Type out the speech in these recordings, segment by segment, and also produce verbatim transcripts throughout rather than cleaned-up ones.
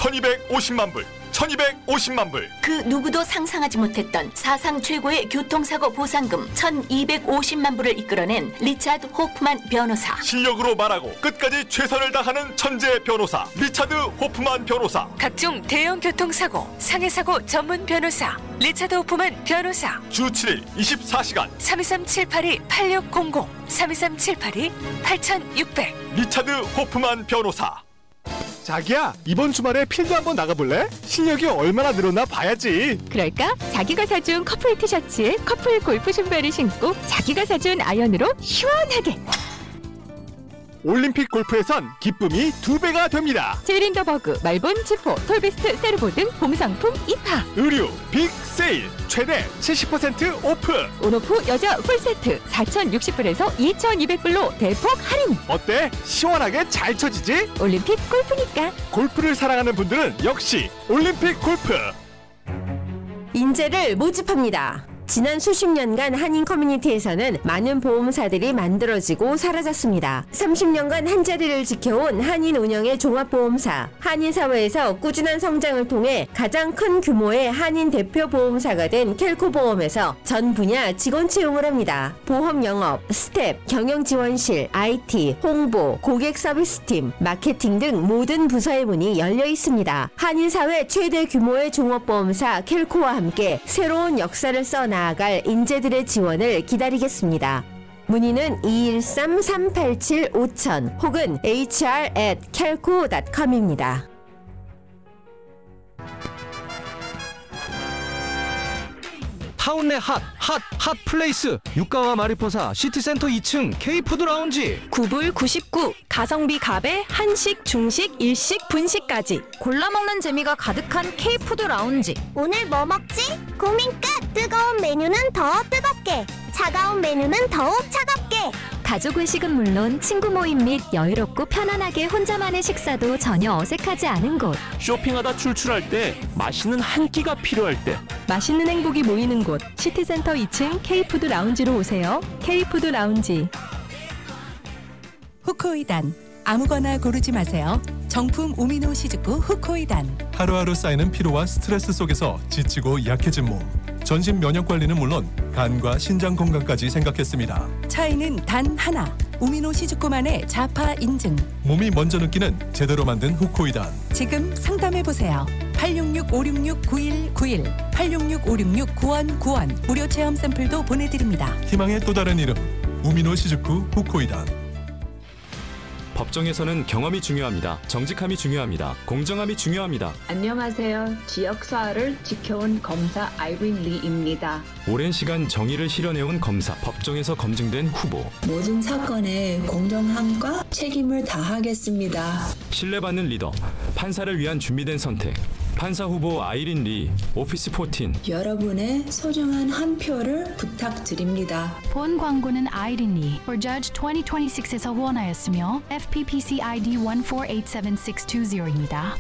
천이백오십만 불, 천이백오십만 불. 그 누구도 상상하지 못했던 사상 최고의 교통사고 보상금 천이백오십만 불을 이끌어낸 리차드 호프만 변호사. 실력으로 말하고 끝까지 최선을 다하는 천재 변호사 리차드 호프만 변호사. 각종 대형 교통사고, 상해사고 전문 변호사 리차드 호프만 변호사. 주 칠 일 이십사 시간 삼이삼 칠팔이 팔육공공, 삼이삼 칠팔이 팔육백. 리차드 호프만 변호사. 자기야, 이번 주말에 필드 한번 나가볼래? 실력이 얼마나 늘었나 봐야지. 그럴까? 자기가 사준 커플 티셔츠에 커플 골프 신발을 신고 자기가 사준 아이언으로 시원하게. 올림픽 골프에선 기쁨이 두 배가 됩니다. 제린더버그, 말본, 지포, 톨베스트, 세르보 등 봄 상품 입하. 의류 빅 세일 최대 칠십 퍼센트 오프. 온오프 여자 풀세트 사천육십 불에서 이천이백 불로 대폭 할인. 어때? 시원하게 잘 쳐지지? 올림픽 골프니까. 골프를 사랑하는 분들은 역시 올림픽 골프. 인재를 모집합니다. 지난 수십 년간 한인 커뮤니티에서는 많은 보험사들이 만들어지고 사라졌습니다. 삼십 년간 한자리를 지켜온 한인 운영의 종합보험사, 한인사회에서 꾸준한 성장을 통해 가장 큰 규모의 한인 대표 보험사가 된 켈코보험에서 전 분야 직원 채용을 합니다. 보험 영업, 스텝, 경영지원실, 아이티, 홍보, 고객 서비스팀, 마케팅 등 모든 부서의 문이 열려 있습니다. 한인사회 최대 규모의 종합보험사 켈코와 함께 새로운 역사를 써나 나아갈 인재들의 지원을 기다리겠습니다. 문의는 이일삼 삼팔칠 오천 혹은 에이치알 앳 켈코 닷컴입니다. 타운내 핫, 핫, 핫 플레이스 유가와 마리포사 시티센터 이 층 K푸드 라운지. 구불 구십구, 가성비 갑에 한식, 중식, 일식, 분식까지 골라먹는 재미가 가득한 K푸드 라운지. 오늘 뭐 먹지? 고민 끝! 뜨거운 메뉴는 더 뜨겁게, 차가운 메뉴는 더욱 차갑게. 가족 외식은 물론 친구 모임 및 여유롭고 편안하게 혼자만의 식사도 전혀 어색하지 않은 곳. 쇼핑하다 출출할 때, 맛있는 한 끼가 필요할 때, 맛있는 행복이 모이는 곳 시티센터 이 층 K푸드 라운지로 오세요. K푸드 라운지. 후코이단, 아무거나 고르지 마세요. 정품 우미노 시즈쿠 후코이단. 하루하루 쌓이는 피로와 스트레스 속에서 지치고 약해진 몸, 전신 면역 관리는 물론 간과 신장 건강까지 생각했습니다. 차이는 단 하나. 우미노 시즈쿠만의 자파 인증. 몸이 먼저 느끼는 제대로 만든 후코이단. 지금 상담해보세요. 팔육육 오육육 구일구일, 팔육육 오육육 구일구일. 무료 체험 샘플도 보내드립니다. 희망의 또 다른 이름, 우미노 시즈쿠 후코이단. 법정에서는 경험이 중요합니다. 정직함이 중요합니다. 공정함이 중요합니다. 안녕하세요. 지역사회를 지켜온 검사 아이린 리입니다. 오랜 시간 정의를 실현해온 검사, 법정에서 검증된 후보. 모든 사건에 공정함과 책임을 다하겠습니다. 신뢰받는 리더, 판사를 위한 준비된 선택. 판사 후보 아이린 리, 오피스 사십사. 여러분의 소중한 한 표를 부탁드립니다. 본 광고는 아이린 리, for Judge 이천이십육에서 후원하였으며 에프피피씨 아이디 일 사 팔 칠 칠 육 이입니다.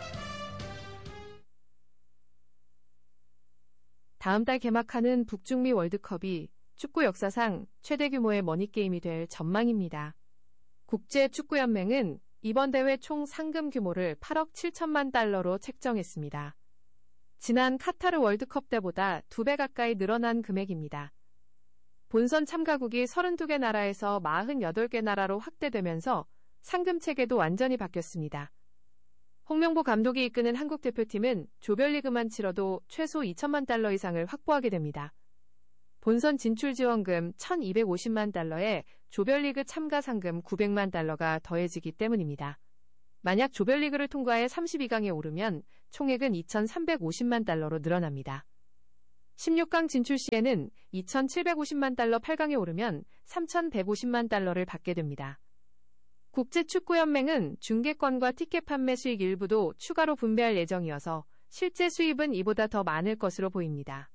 다음 달 개막하는 북중미 월드컵이 축구 역사상 최대 규모의 머니게임이 될 전망입니다. 국제축구연맹은 이번 대회 총 상금 규모를 팔억 칠천만 달러로 책정했습니다. 지난 카타르 월드컵 때보다 두 배 가까이 늘어난 금액입니다. 본선 참가국이 서른두 개 나라에서 사십팔 개 나라로 확대되면서 상금 체계도 완전히 바뀌었습니다. 홍명보 감독이 이끄는 한국 대표팀은 조별리그만 치러도 최소 이천만 달러 이상을 확보하게 됩니다. 본선 진출 지원금 천이백오십만 달러에 조별리그 참가 상금 구백만 달러가 더해지기 때문입니다. 만약 조별리그를 통과해 삼십이 강에 오르면 총액은 이천삼백오십만 달러로 늘어납니다. 십육 강 진출 시에는 이천칠백오십만 달러, 팔 강에 오르면 삼천백오십만 달러를 받게 됩니다. 국제축구연맹은 중계권과 티켓 판매 수익 일부도 추가로 분배할 예정이어서 실제 수입은 이보다 더 많을 것으로 보입니다.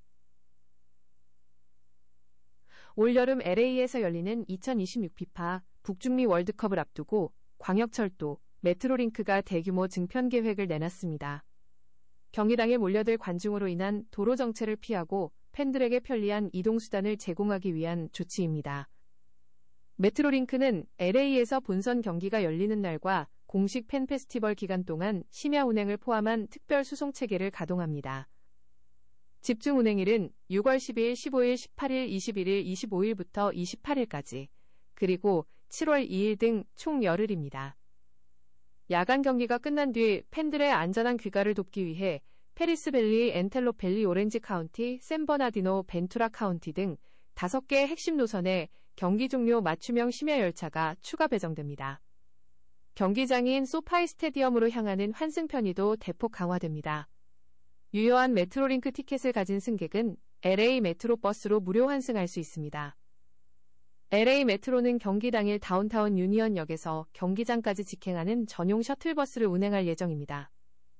올여름 엘에이에서 열리는 이천이십육 피파 북중미 월드컵을 앞두고 광역철도, 메트로링크가 대규모 증편 계획을 내놨습니다. 경기장에 몰려들 관중으로 인한 도로 정체를 피하고 팬들에게 편리한 이동수단을 제공하기 위한 조치입니다. 메트로링크는 엘에이에서 본선 경기가 열리는 날과 공식 팬 페스티벌 기간 동안 심야 운행을 포함한 특별 수송 체계를 가동합니다. 집중 운행일은 유월 십이일, 십오일, 십팔일, 이십일일, 이십오일부터 이십팔일까지, 그리고 칠월 이일 등 총 열흘입니다. 야간 경기가 끝난 뒤 팬들의 안전한 귀가를 돕기 위해 페리스밸리, 엔텔롭 밸리, 오렌지 카운티, 샌버나디노, 벤투라 카운티 등 다섯 개의 핵심 노선에 경기 종료 맞춤형 심야 열차가 추가 배정됩니다. 경기장인 소파이 스테디움으로 향하는 환승 편의도 대폭 강화됩니다. 유효한 메트로링크 티켓을 가진 승객은 엘에이 메트로 버스로 무료 환승할 수 있습니다. 엘에이 메트로는 경기 당일 다운타운 유니언역에서 경기장까지 직행하는 전용 셔틀버스를 운행할 예정입니다.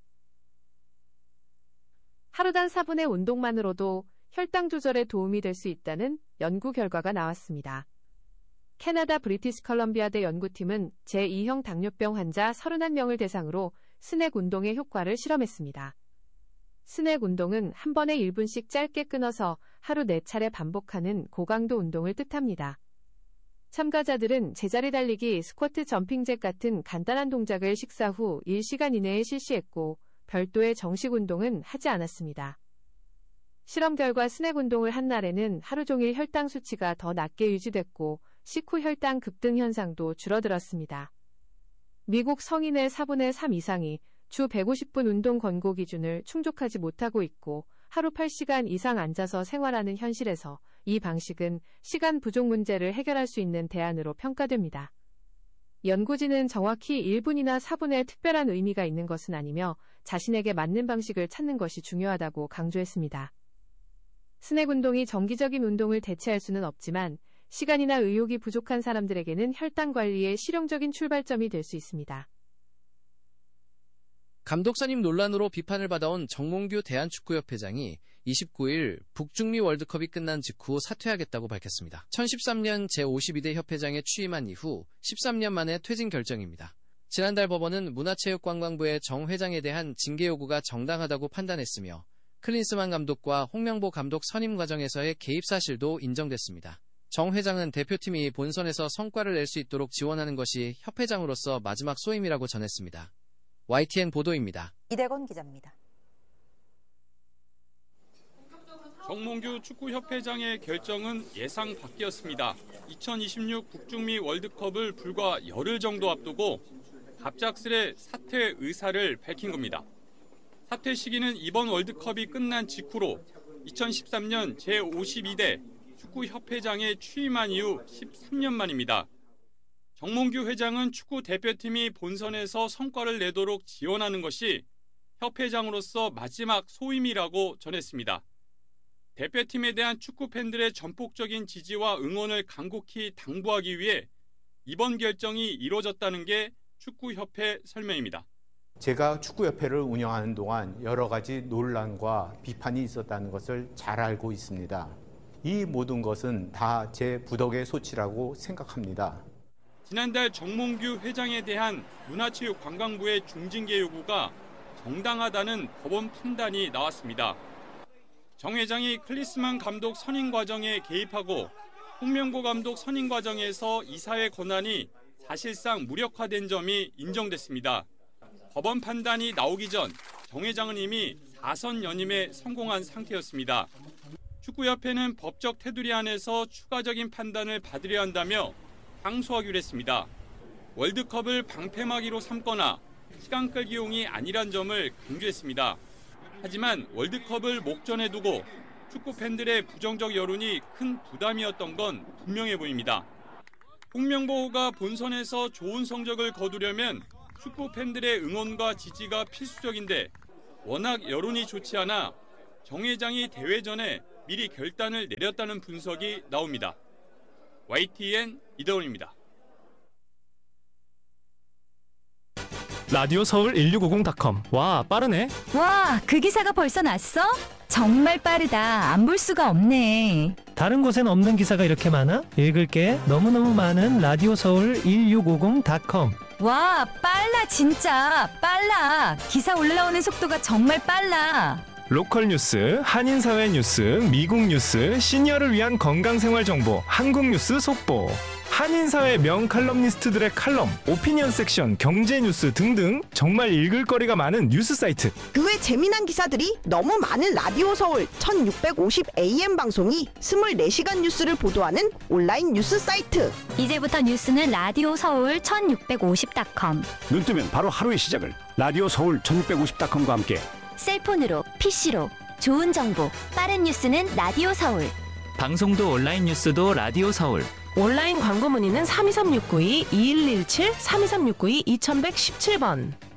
하루당 사 분의 운동만으로도 혈당 조절에 도움이 될 수 있다는 연구 결과가 나왔습니다. 캐나다 브리티시 컬럼비아대 연구팀은 제이형 당뇨병 환자 서른한 명을 대상으로 스낵 운동의 효과를 실험했습니다. 스낵 운동은 한 번에 일 분씩 짧게 끊어서 하루 네 차례 반복하는 고강도 운동을 뜻합니다. 참가자들은 제자리 달리기, 스쿼트, 점핑잭 같은 간단한 동작을 식사 후 일 시간 이내에 실시했고 별도의 정식 운동은 하지 않았습니다. 실험 결과 스낵 운동을 한 날에는 하루 종일 혈당 수치가 더 낮게 유지됐고 식후 혈당 급등 현상도 줄어들었습니다. 미국 성인의 사분의 삼 이상이 주 백오십 분 운동 권고 기준을 충족하지 못하고 있고 하루 팔 시간 이상 앉아서 생활하는 현실에서 이 방식은 시간 부족 문제를 해결할 수 있는 대안으로 평가됩니다. 연구진은 정확히 일 분이나 사 분의 특별한 의미가 있는 것은 아니며 자신에게 맞는 방식을 찾는 것이 중요하다고 강조했습니다. 스낵 운동이 정기적인 운동을 대체할 수는 없지만 시간이나 의욕이 부족한 사람들에게는 혈당 관리의 실용적인 출발점이 될 수 있습니다. 감독 선임 논란으로 비판을 받아온 정몽규 대한축구협회장이 이십구일 북중미 월드컵이 끝난 직후 사퇴하겠다고 밝혔습니다. 천십삼 년 제오십이 대 협회장에 취임한 이후 십삼 년 만에 퇴진 결정입니다. 지난달 법원은 문화체육관광부의 정 회장에 대한 징계 요구가 정당하다고 판단했으며 클린스만 감독과 홍명보 감독 선임 과정에서의 개입 사실도 인정됐습니다. 정 회장은 대표팀이 본선에서 성과를 낼 수 있도록 지원하는 것이 협회장으로서 마지막 소임이라고 전했습니다. 와이티엔 보도입니다. 이대건 기자입니다. 정몽규 축구협회장의 결정은 예상 밖이었습니다. 이천이십육 북중미 월드컵을 불과 열흘 정도 앞두고 갑작스레 사퇴 의사를 밝힌 겁니다. 사퇴 시기는 이번 월드컵이 끝난 직후로 이천십삼 년 제오십이 대 축구협회장에 취임한 이후 십삼 년 만입니다. 정몽규 회장은 축구 대표팀이 본선에서 성과를 내도록 지원하는 것이 협회장으로서 마지막 소임이라고 전했습니다. 대표팀에 대한 축구 팬들의 전폭적인 지지와 응원을 간곡히 당부하기 위해 이번 결정이 이루어졌다는 게 축구협회 설명입니다. 제가 축구협회를 운영하는 동안 여러 가지 논란과 비판이 있었다는 것을 잘 알고 있습니다. 이 모든 것은 다 제 부덕의 소치라고 생각합니다. 지난달 정몽규 회장에 대한 문화체육관광부의 중징계 요구가 정당하다는 법원 판단이 나왔습니다. 정 회장이 클리스만 감독 선임 과정에 개입하고 홍명보 감독 선임 과정에서 이사회 권한이 사실상 무력화된 점이 인정됐습니다. 법원 판단이 나오기 전 정 회장은 이미 사선 연임에 성공한 상태였습니다. 축구협회는 법적 테두리 안에서 추가적인 판단을 받으려 한다며 항소하기로 했습니다. 월드컵을 방패막이로 삼거나 시간 끌기용이 아니란 점을 강조했습니다. 하지만 월드컵을 목전에 두고 축구 팬들의 부정적 여론이 큰 부담이었던 건 분명해 보입니다. 홍명보가 본선에서 좋은 성적을 거두려면 축구 팬들의 응원과 지지가 필수적인데 워낙 여론이 좋지 않아 정 회장이 대회 전에 미리 결단을 내렸다는 분석이 나옵니다. 와이티엔 이대원입니다. 라디오 서울 일육오공 닷컴. 와, 빠르네. 와, 그 기사가 벌써 났어? 정말 빠르다. 안 볼 수가 없네. 다른 곳엔 없는 기사가 이렇게 많아? 읽을게. 너무너무 많은 라디오 서울 일육오공 닷컴. 와, 빨라 진짜. 빨라. 기사 올라오는 속도가 정말 빨라. 로컬 뉴스, 한인사회 뉴스, 미국 뉴스, 시니어를 위한 건강생활 정보, 한국 뉴스 속보. 한인사회 명 칼럼니스트들의 칼럼, 오피니언 섹션, 경제 뉴스 등등 정말 읽을 거리가 많은 뉴스 사이트. 그 외 재미난 기사들이 너무 많은 라디오 서울 천육백오십 에이엠 방송이 이십사 시간 뉴스를 보도하는 온라인 뉴스 사이트. 이제부터 뉴스는 라디오 서울 천육백오십 닷컴. 눈 뜨면 바로 하루의 시작을 라디오 서울 천육백오십 닷컴과 함께 셀폰으로, 피시로 좋은 정보, 빠른 뉴스는 라디오 서울. 방송도 온라인 뉴스도 라디오 서울. 온라인 광고 문의는 삼이삼육구이 이일일칠 삼이삼육구이 이천백십칠 번.